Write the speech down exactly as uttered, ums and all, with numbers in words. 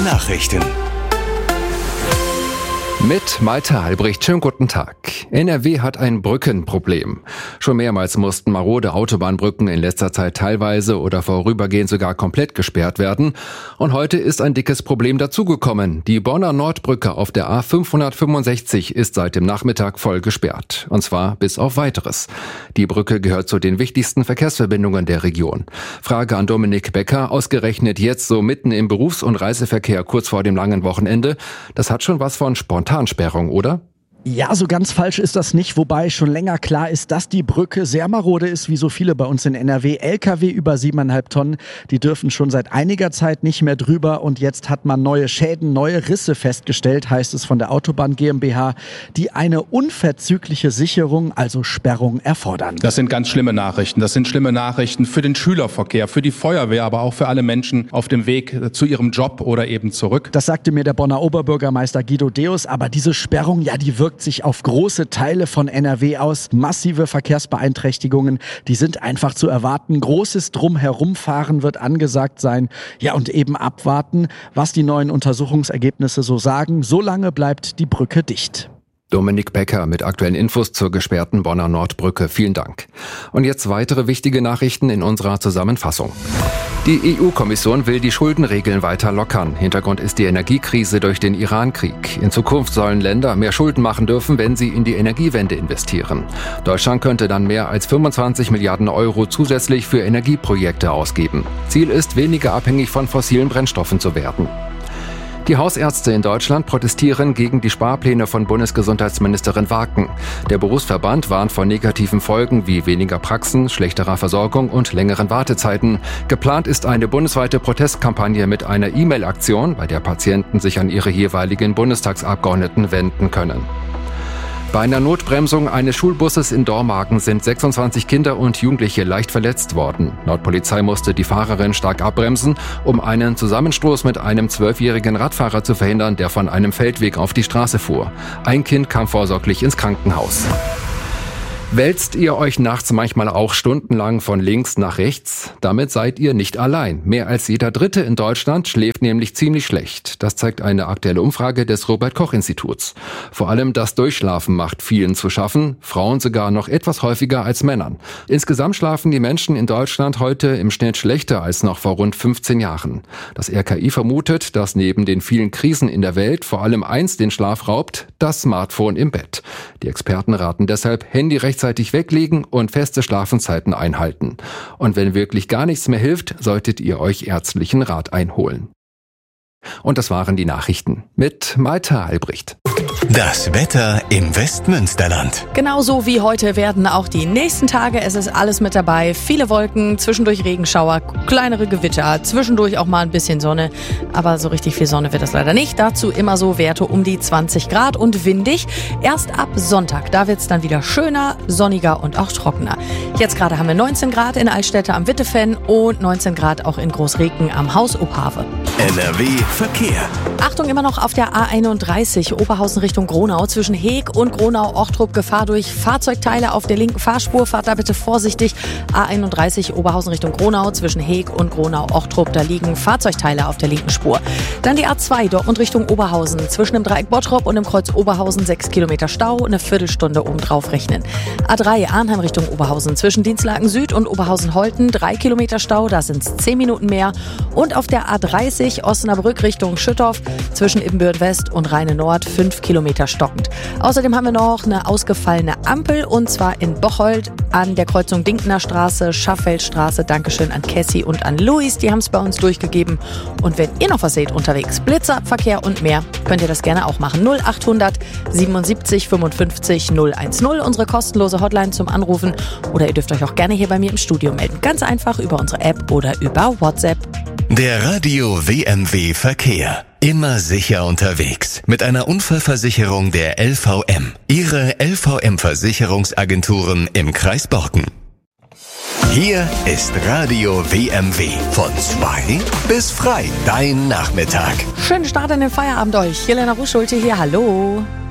Nachrichten. Mit Malte Albrecht, schönen guten Tag. N R W hat ein Brückenproblem. Schon mehrmals mussten marode Autobahnbrücken in letzter Zeit teilweise oder vorübergehend sogar komplett gesperrt werden. Und heute ist ein dickes Problem dazugekommen. Die Bonner Nordbrücke auf der A fünfhundertfünfundsechzig ist seit dem Nachmittag voll gesperrt. Und zwar bis auf Weiteres. Die Brücke gehört zu den wichtigsten Verkehrsverbindungen der Region. Frage an Dominik Becker, ausgerechnet jetzt so mitten im Berufs- und Reiseverkehr kurz vor dem langen Wochenende. Das hat schon was von spontan Sperrung, oder? Ja, so ganz falsch ist das nicht, wobei schon länger klar ist, dass die Brücke sehr marode ist, wie so viele bei uns in N R W. L K W über siebeneinhalb Tonnen, die dürfen schon seit einiger Zeit nicht mehr drüber und jetzt hat man neue Schäden, neue Risse festgestellt, heißt es von der Autobahn GmbH, die eine unverzügliche Sicherung, also Sperrung, erfordern. Das sind ganz schlimme Nachrichten. Das sind schlimme Nachrichten für den Schülerverkehr, für die Feuerwehr, aber auch für alle Menschen auf dem Weg zu ihrem Job oder eben zurück. Das sagte mir der Bonner Oberbürgermeister Guido Deus, aber diese Sperrung, ja, die wirkt sich auf große Teile von N R W aus. Massive Verkehrsbeeinträchtigungen, die sind einfach zu erwarten. Großes Drumherumfahren wird angesagt sein. Ja, und eben abwarten, was die neuen Untersuchungsergebnisse so sagen. Solange bleibt die Brücke dicht. Dominik Becker mit aktuellen Infos zur gesperrten Bonner Nordbrücke. Vielen Dank. Und jetzt weitere wichtige Nachrichten in unserer Zusammenfassung. Die E U-Kommission will die Schuldenregeln weiter lockern. Hintergrund ist die Energiekrise durch den Iran-Krieg. In Zukunft sollen Länder mehr Schulden machen dürfen, wenn sie in die Energiewende investieren. Deutschland könnte dann mehr als fünfundzwanzig Milliarden Euro zusätzlich für Energieprojekte ausgeben. Ziel ist, weniger abhängig von fossilen Brennstoffen zu werden. Die Hausärzte in Deutschland protestieren gegen die Sparpläne von Bundesgesundheitsministerin Waken. Der Berufsverband warnt vor negativen Folgen wie weniger Praxen, schlechterer Versorgung und längeren Wartezeiten. Geplant ist eine bundesweite Protestkampagne mit einer E-Mail-Aktion, bei der Patienten sich an ihre jeweiligen Bundestagsabgeordneten wenden können. Bei einer Notbremsung eines Schulbusses in Dormagen sind sechsundzwanzig Kinder und Jugendliche leicht verletzt worden. Laut Polizei musste die Fahrerin stark abbremsen, um einen Zusammenstoß mit einem zwölfjährigen Radfahrer zu verhindern, der von einem Feldweg auf die Straße fuhr. Ein Kind kam vorsorglich ins Krankenhaus. Wälzt ihr euch nachts manchmal auch stundenlang von links nach rechts? Damit seid ihr nicht allein. Mehr als jeder Dritte in Deutschland schläft nämlich ziemlich schlecht. Das zeigt eine aktuelle Umfrage des Robert-Koch-Instituts. Vor allem das Durchschlafen macht vielen zu schaffen, Frauen sogar noch etwas häufiger als Männern. Insgesamt schlafen die Menschen in Deutschland heute im Schnitt schlechter als noch vor rund fünfzehn Jahren. Das R K I vermutet, dass neben den vielen Krisen in der Welt vor allem eins den Schlaf raubt: das Smartphone im Bett. Die Experten raten deshalb, Handy rechtzeitig weglegen und feste Schlafenszeiten einhalten. Und wenn wirklich gar nichts mehr hilft, solltet ihr euch ärztlichen Rat einholen. Und das waren die Nachrichten mit Malte Albrecht. Das Wetter im Westmünsterland. Genauso wie heute werden auch die nächsten Tage, es ist alles mit dabei. Viele Wolken, zwischendurch Regenschauer, kleinere Gewitter, zwischendurch auch mal ein bisschen Sonne. Aber so richtig viel Sonne wird es leider nicht. Dazu immer so Werte um die zwanzig Grad und windig. Erst ab Sonntag, da wird es dann wieder schöner, sonniger und auch trockener. Jetzt gerade haben wir neunzehn Grad in Altstädte am Wittefenn und neunzehn Grad auch in Großreken am Haus Opave. N R W Verkehr. Achtung, immer noch auf der A einunddreißig, Oberhausen Richtung Gronau, zwischen Heeg und Gronau-Ochtrup Gefahr durch Fahrzeugteile auf der linken Fahrspur. Fahrt da bitte vorsichtig. A einunddreißig, Oberhausen Richtung Gronau, zwischen Heeg und Gronau-Ochtrup, da liegen Fahrzeugteile auf der linken Spur. Dann die A zwei, Dortmund Richtung Oberhausen, zwischen dem Dreieck Bottrop und dem Kreuz Oberhausen, sechs Kilometer Stau, eine Viertelstunde obendrauf rechnen. A drei, Arnheim Richtung Oberhausen, zwischen Dienstlaken Süd und Oberhausen-Holten, drei Kilometer Stau, da sind es zehn Minuten mehr. Und auf der A dreißig, Osnabrück Richtung Schüttorf, zwischen Ibbenbüren West und Rheine Nord, fünf Kilometer stockend. Außerdem haben wir noch eine ausgefallene Ampel, und zwar in Bocholt an der Kreuzung Dinkner Straße, Schaffeldstraße. Dankeschön an Cassie und an Luis, die haben es bei uns durchgegeben. Und wenn ihr noch was seht unterwegs, Blitzer, Verkehr und mehr, könnt ihr das gerne auch machen. null achthundert siebenundsiebzig fünfundfünfzig null eins null, unsere kostenlose Hotline zum Anrufen. Oder ihr dürft euch auch gerne hier bei mir im Studio melden. Ganz einfach über unsere App oder über WhatsApp. Der Radio W M W Verkehr. Immer sicher unterwegs. Mit einer Unfallversicherung der L V M. Ihre L V M-Versicherungsagenturen im Kreis Borken. Hier ist Radio W M W. Von zwei bis frei. Dein Nachmittag. Schönen Start in den Feierabend euch. Jelena Rusch-Schulte hier. Hallo.